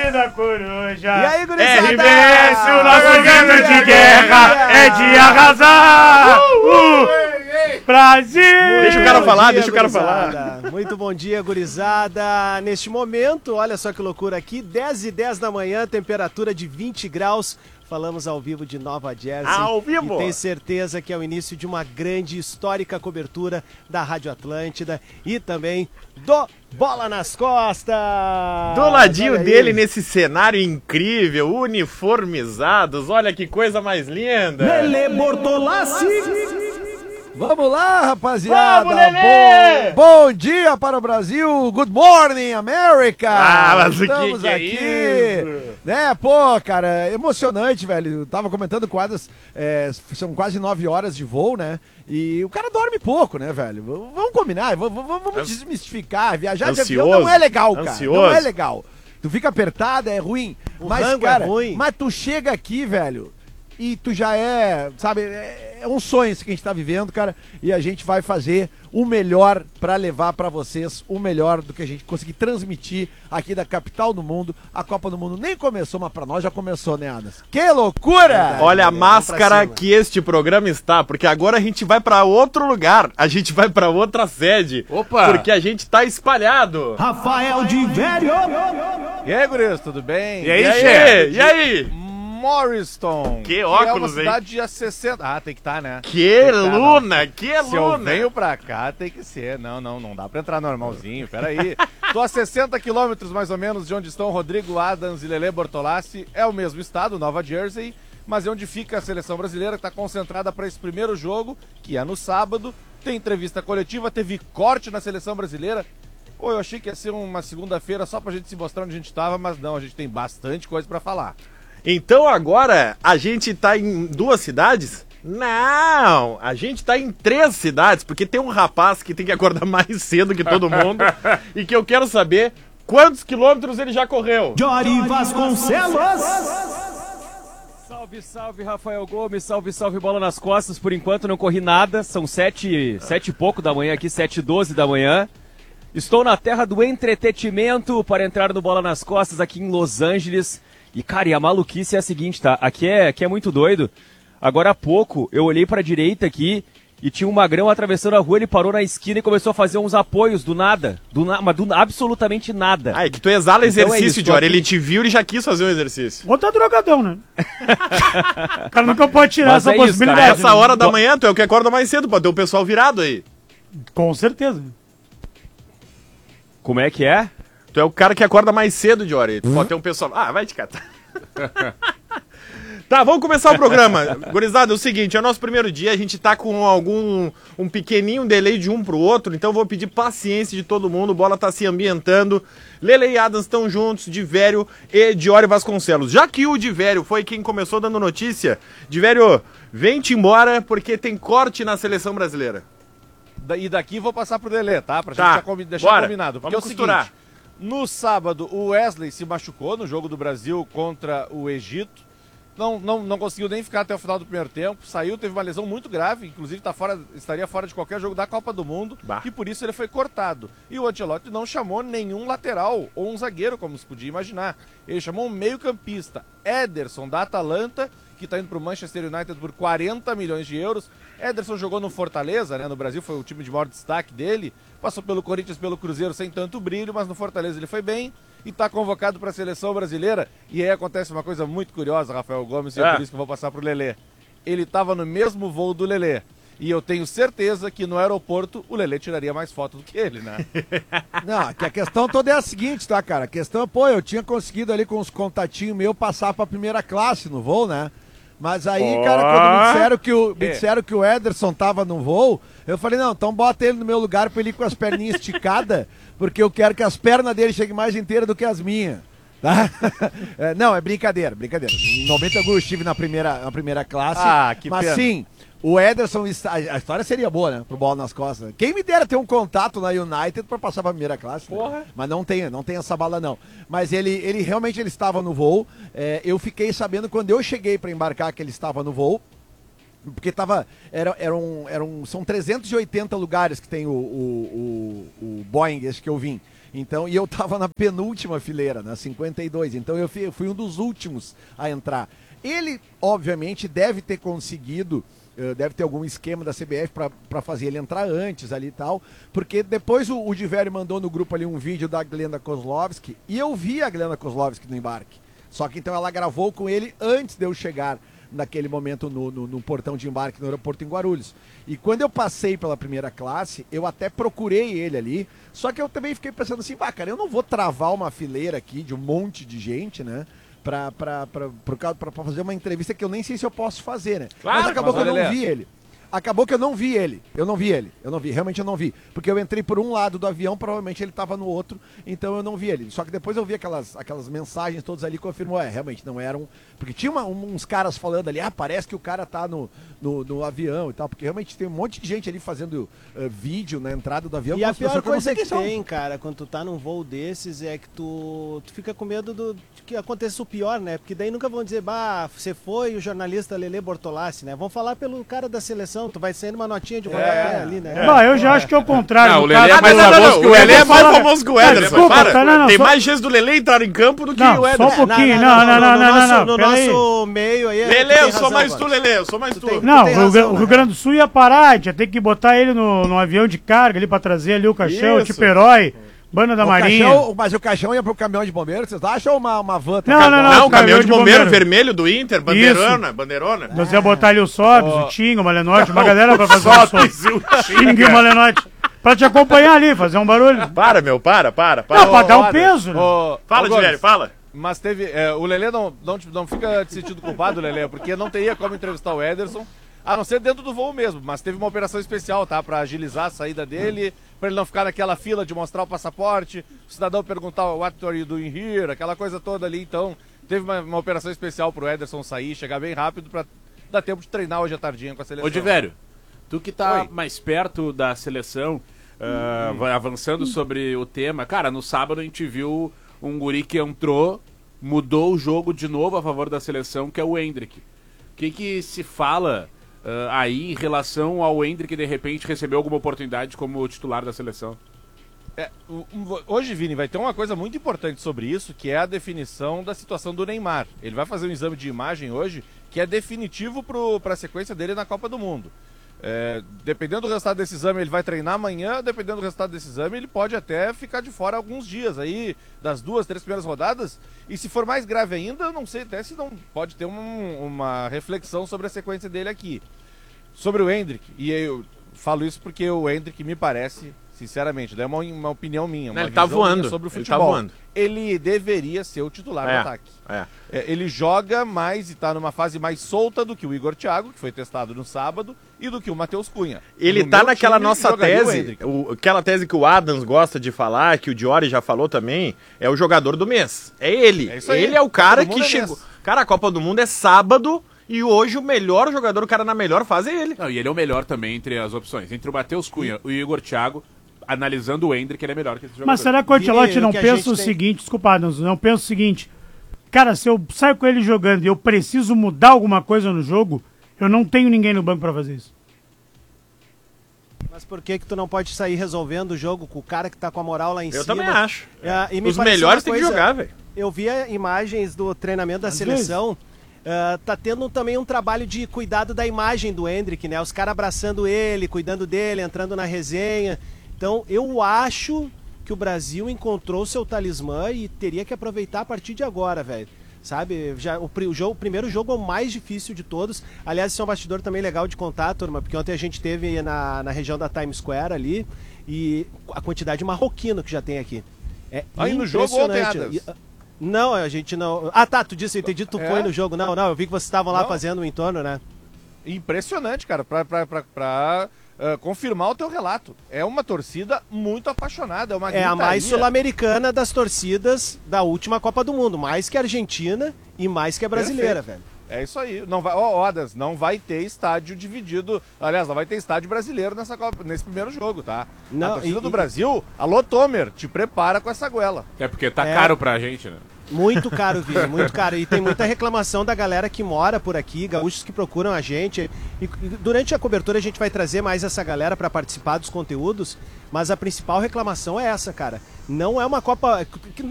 da coruja. E aí, gurizada? RBS, o nosso grito de guerra é de arrasar. Brasil! Deixa o cara falar, deixa o cara gurizada. falar. Muito bom dia, gurizada. Neste momento, olha só que loucura aqui, 10h10 da manhã, temperatura de 20 graus. Falamos ao vivo de Nova Jersey. Ao vivo! E tenho certeza que é o início de uma grande histórica cobertura da Rádio Atlântida e também do Bola nas Costas! Do ladinho Olha aí. dele, nesse cenário incrível, uniformizados, olha que coisa mais linda. Lele Bortolassi. Vamos lá, rapaziada. Vamos, Lelê! Bom dia para o Brasil. Good morning, America. Ah, mas o Estamos que é aqui. isso? Né, pô, cara, emocionante, velho. Eu tava comentando com o Adas, são quase 9 horas de voo, né? E o cara dorme pouco, né, velho? Vamos combinar, vamos desmistificar. Viajar de avião não é legal, cara. Ansioso. Não é legal. Tu fica apertado, é ruim. O Mas, rango cara, é ruim. mas tu chega aqui, velho, e tu já sabe, é um sonho esse que a gente tá vivendo, cara, e a gente vai fazer o melhor pra levar pra vocês o melhor do que a gente conseguir transmitir aqui da capital do mundo. A Copa do Mundo nem começou, mas pra nós já começou, né, Adas? Que loucura! Olha a Vamos pra máscara cima. que este programa está, porque agora a gente vai pra outro lugar, a gente vai pra outra sede. Opa! Porque a gente tá espalhado. Rafael de Velho! E aí, guris, tudo bem? E aí, Che? E aí? Morriston. Que é óculos, uma hein? cidade a 60... Ah, tem que estar, né? Que Não. luna, que Se eu luna. venho pra cá, tem que ser. Não dá pra entrar normalzinho, peraí. Tô a 60 quilômetros, mais ou menos, de onde estão Rodrigo Adams e Lele Bortolassi. É o mesmo estado, Nova Jersey, mas é onde fica a seleção brasileira, que tá concentrada para esse primeiro jogo, que é no sábado. Tem entrevista coletiva, teve corte na seleção brasileira. Pô, eu achei que ia ser uma segunda-feira só pra gente se mostrar onde a gente tava, mas não, a gente tem bastante coisa pra falar. Então agora a gente tá em 2 cidades? Não, a gente tá em 3 cidades, porque tem um rapaz que tem que acordar mais cedo que todo mundo e que eu quero saber quantos quilômetros ele já correu. Jory Vasconcelos! Salve, salve, Rafael Gomes, salve, salve, Bola nas Costas. Por enquanto não corri nada, são 7 e pouco da manhã aqui, 7h12 da manhã. Estou na terra do entretenimento para entrar no Bola nas Costas aqui em Los Angeles. E, cara, e a maluquice é a seguinte, tá? Aqui é muito doido. Agora há pouco, eu olhei pra direita aqui e tinha um magrão atravessando a rua, ele parou na esquina e começou a fazer uns apoios do nada. Mas do absolutamente nada. Ah, é que tu exala Então é exercício, isso, Dior. tô aqui. Ele te viu e já quis fazer um exercício. Ou tá drogadão, né? O cara nunca pode tirar Mas essa é isso, possibilidade. cara. Essa hora da manhã, tu é o que acorda mais cedo, pra ter o pessoal virado aí. Com certeza. Como é que é? Tu é o cara que acorda mais cedo, Dior. Tu pode ter um pessoal... Ah, vai te catar. Tá, vamos começar o programa. Gurizada, é o seguinte, é o nosso primeiro dia, a gente tá com um pequenininho delay de um pro outro, então eu vou pedir paciência de todo mundo, o Bola tá se ambientando. Lele e Adams estão juntos, Divério e Diori Vasconcelos. Já que o Divério foi quem começou dando notícia, Divério, vem-te embora porque tem corte na seleção brasileira. E daqui vou passar pro Lelê, tá? Pra Tá, gente deixar bora. combinado. Porque Vamos é o costurar. seguinte, no sábado o Wesley se machucou no jogo do Brasil contra o Egito. Não conseguiu nem ficar até o final do primeiro tempo. Saiu, teve uma lesão muito grave, inclusive estaria fora de qualquer jogo da Copa do Mundo. Bah. E por isso ele foi cortado. E o Ancelotti não chamou nenhum lateral ou um zagueiro, como se podia imaginar. Ele chamou um meio-campista, Ederson, da Atalanta, que está indo para o Manchester United por 40 milhões de euros. Ederson jogou no Fortaleza, né? No Brasil foi o time de maior destaque dele. Passou pelo Corinthians, pelo Cruzeiro sem tanto brilho, mas no Fortaleza ele foi bem. E está convocado para a seleção brasileira. E aí acontece uma coisa muito curiosa, Rafael Gomes, e é por isso que eu vou passar para o Lelê. Ele estava no mesmo voo do Lelê. E eu tenho certeza que no aeroporto o Lelê tiraria mais foto do que ele, né? Não, que a questão toda é a seguinte, tá, cara? A questão é, pô, eu tinha conseguido ali com os contatinhos meus passar pra primeira classe no voo, né? Mas aí, cara, quando me disseram que o Ederson tava no voo, eu falei, não, então bota ele no meu lugar pra ele ir com as perninhas esticadas, porque eu quero que as pernas dele cheguem mais inteiras do que as minhas. Tá? Não, é brincadeira. Em 90 eu estive na primeira classe. Ah, que mas pena. sim, o Ederson, a história seria boa, né? Pro Bola nas Costas. Quem me dera ter um contato na United pra passar pra primeira classe. Porra. Né? Mas não tem essa bala, não. Mas ele realmente estava no voo. Eu fiquei sabendo quando eu cheguei pra embarcar que ele estava no voo. Porque são 380 lugares que tem o Boeing, esse que eu vim. Então, e eu tava na penúltima fileira, na 52. Então eu fui um dos últimos a entrar. Ele, obviamente, deve ter conseguido, deve ter algum esquema da CBF para fazer ele entrar antes ali e tal, porque depois o Diverio mandou no grupo ali um vídeo da Glenda Kozlovski, e eu vi a Glenda Kozlovski no embarque. Só que então ela gravou com ele antes de eu chegar naquele momento no portão de embarque no aeroporto em Guarulhos. E quando eu passei pela primeira classe, eu até procurei ele ali, só que eu também fiquei pensando assim, cara, eu não vou travar uma fileira aqui de um monte de gente, né? Pra fazer uma entrevista que eu nem sei se eu posso fazer, né? Claro, mas acabou que eu olha, não vi ele. Acabou que eu não vi ele. Realmente eu não vi. Porque eu entrei por um lado do avião, provavelmente ele estava no outro, então eu não vi ele. Só que depois eu vi aquelas mensagens todas ali que confirmou, realmente não eram. Porque tinha uns caras falando ali, parece que o cara tá no avião e tal, porque realmente tem um monte de gente ali fazendo vídeo na entrada do avião. E a pior coisa que são. tem, cara, quando tu tá num voo desses é que tu fica com medo de que aconteça o pior, né? Porque daí nunca vão dizer, você foi o jornalista Lelê Bortolassi, né? Vão falar pelo cara da seleção, tu vai saindo uma notinha de rodapé ali, né? Eu já acho que é o contrário. Não, o no Lelê é caso- mais famoso que o Lelê é mais Fala- famoso que o Ederson. Desculpa, Para. tá, não, Tem só- mais chance do Lelê entrar em campo do que Não, o só Ederson. um pouquinho. No No peraí. nosso meio aí... Lelê, tu tem eu sou razão, mais agora. tu, Lelê, eu sou mais tu. tem- Não, tem o razão, Rio Grande do Sul ia parar, tinha que botar ele no avião de carga ali pra trazer ali o caixão, o Isso. tipo herói, banda da Marinha. Mas o caixão ia pro caminhão de bombeiros, vocês acham, ou uma van? Não, o caminhão de bombeiro bombeiro. vermelho do Inter, bandeirona. Nós ia botar ali o Sobs, o Tinga, o Malenotti, uma galera pra fazer o Tinga e o Malenotti. Pra te acompanhar ali, fazer um barulho. Para, meu, para. Não, pra dar o peso, né? Fala, Gomes, Diverio, fala. Mas teve. O Lelê não fica te sentindo culpado, Lelê, porque não teria como entrevistar o Ederson, a não ser dentro do voo mesmo. Mas teve uma operação especial, tá? Pra agilizar a saída dele, pra ele não ficar naquela fila de mostrar o passaporte, o cidadão perguntar what are you doing here, aquela coisa toda ali. Então, teve uma operação especial pro Ederson sair, chegar bem rápido pra dar tempo de treinar hoje à tardinha com a seleção. Ô, Diverio, tu que tá Oi. mais perto da seleção, vai avançando sobre o tema, cara, no sábado a gente viu um guri que entrou, mudou o jogo de novo a favor da seleção, que é o Endrick. O que se fala aí em relação ao Endrick de repente receber alguma oportunidade como titular da seleção? Hoje, Vini, vai ter uma coisa muito importante sobre isso, que é a definição da situação do Neymar. Ele vai fazer um exame de imagem hoje, que é definitivo para a sequência dele na Copa do Mundo. Dependendo do resultado desse exame, ele vai treinar amanhã. Dependendo do resultado desse exame, ele pode até ficar de fora alguns dias aí, das 2, 3 primeiras rodadas. E se for mais grave ainda, eu não sei até se não pode ter uma reflexão sobre a sequência dele aqui. Sobre o Endrick, e eu falo isso porque o Endrick me parece, sinceramente, é uma opinião minha, uma Ele tá visão minha voando, sobre o ele tá futebol. voando. Ele deveria ser o titular do ataque. Ele joga mais e tá numa fase mais solta do que o Igor Thiago, que foi testado no sábado, e do que o Matheus Cunha. Ele No tá meu naquela time, nossa jogaria o tese, Endrick. aquela tese que o Adams gosta de falar, que o Diori já falou também, é o jogador do mês. É ele. É isso aí. Ele é o cara Copa do que Mundo é chegou. mês. Cara, a Copa do Mundo é sábado e hoje o melhor jogador, o cara na melhor fase é ele. Não, e ele é o melhor também entre as opções. Entre o Matheus Cunha e o Igor Thiago, analisando o Endrick, ele é melhor que esse jogador. Mas será que o Ancelotti Vini, não o que a pensa gente o tem- seguinte, desculpa, Adams, não pensa o seguinte, cara, se eu saio com ele jogando e eu preciso mudar alguma coisa no jogo, eu não tenho ninguém no banco pra fazer isso. Mas por que tu não pode sair resolvendo o jogo com o cara que tá com a moral lá em Eu cima? também acho. E me Os pareceu melhores uma têm que coisa- jogar, velho. Eu via imagens do treinamento da Às seleção. Tá tendo também um trabalho de cuidado da imagem do Endrick, né? Os caras abraçando ele, cuidando dele, entrando na resenha. Então, eu acho que o Brasil encontrou seu talismã e teria que aproveitar a partir de agora, velho. Sabe? O primeiro jogo é o mais difícil de todos. Aliás, esse é um bastidor também legal de contar, turma, porque ontem a gente teve na região da Times Square ali e a quantidade de marroquino que já tem aqui. É Aí no jogo ontem, impressionante. Adams. Não, a gente não. Ah, tá, tu disse, eu entendi, tu foi no jogo. Não, eu vi que vocês estavam lá Não. fazendo o entorno, né? Impressionante, cara, pra confirmar o teu relato. É uma torcida muito apaixonada, é uma É a mais gritaria. sul-americana das torcidas da última Copa do Mundo. Mais que a Argentina e mais que a brasileira, Perfeito. velho. É isso aí. Não vai, Odas, não vai ter estádio dividido. Aliás, não vai ter estádio brasileiro nesse primeiro jogo, tá? Não, a torcida e- do Brasil, alô Tomer, te prepara com essa goela. É porque tá É. caro pra gente, né? Muito caro, Vini, muito caro. E tem muita reclamação da galera que mora por aqui, gaúchos que procuram a gente. E durante a cobertura a gente vai trazer mais essa galera para participar dos conteúdos, mas a principal reclamação é essa, cara. Não é uma Copa...